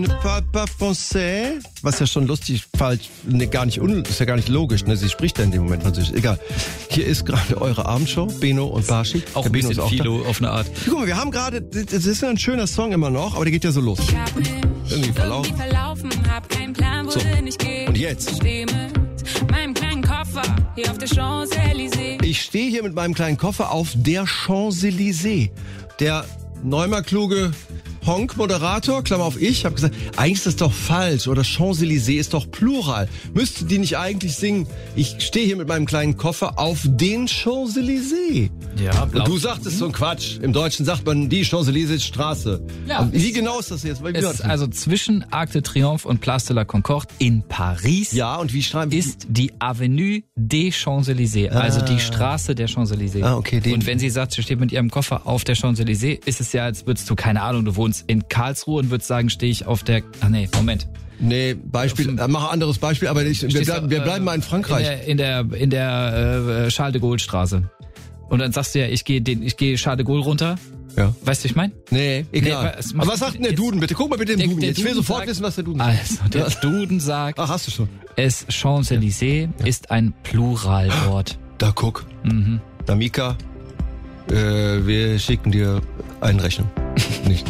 Pas français, was ja schon lustig, falsch, ist ja gar nicht logisch, ne? Sie spricht ja in dem Moment Französisch. Egal. Hier ist gerade eure Abendshow, Beno und Barshi. Auch ein bisschen Philo auf eine Art. Guck mal, wir haben gerade, das ist ja ein schöner Song immer noch, aber der geht ja so los. Irgendwie verlaufen, hab keinen Plan, wohin ich gehe. Und jetzt? Hier auf der Champs-Élysées. Ich stehe hier mit meinem kleinen Koffer auf der Champs-Élysées. Der Neumer kluge Honk-Moderator, Klammer auf ich, habe gesagt, eigentlich ist das doch falsch oder Champs-Élysées ist doch Plural. Müsste die nicht eigentlich singen, ich stehe hier mit meinem kleinen Koffer auf den Champs-Élysées. Ja, und du sagtest so ein Quatsch. Im Deutschen sagt man die Champs-Élysées Straße. Ja, wie genau ist das jetzt? Also zwischen Arc de Triomphe und Place de la Concorde in Paris. Ja, und wie schreiben ist die Avenue des Champs-Élysées, also die Straße der Champs-Élysées. Ah, okay. Und wenn sie sagt, sie steht mit ihrem Koffer auf der Champs-Élysées, ist es ja, als würdest du, keine Ahnung, du wohnst in Karlsruhe und würdest sagen, stehe ich auf der... Ach nee, Moment. Nee, Beispiel, mach ein anderes Beispiel, aber wir bleiben mal in Frankreich. In der Charles de Gaulle Straße. Und dann sagst du ja, ich gehe Charles de Gaulle runter. Ja. Weißt du, was ich meine? Nee, egal. Nee, aber was sagt denn der Duden bitte? Guck mal bitte den Duden. Ich will sofort wissen, was der Duden sagt. Also, der Duden sagt... Ach, hast du schon. Champs-Élysées ist ein Pluralwort. Da guck. Da Mika, wir schicken dir eine Rechnung. Nicht.